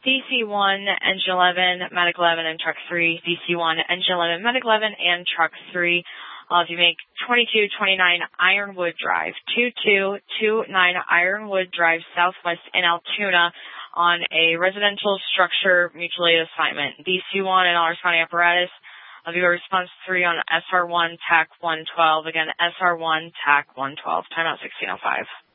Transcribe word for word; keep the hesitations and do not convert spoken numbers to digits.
D C one, Engine eleven, Medic eleven, and Truck three. D C one, Engine eleven, Medic eleven, and Truck three. Uh, if you make twenty-two twenty-nine Ironwood Drive, two two two nine Ironwood Drive, Southwest in Altoona, on a residential structure mutual aid assignment. D C one and all responding apparatus. I'll give a response three on S R one, T A C one twelve. Again, S R one, T A C one twelve. Timeout sixteen oh five.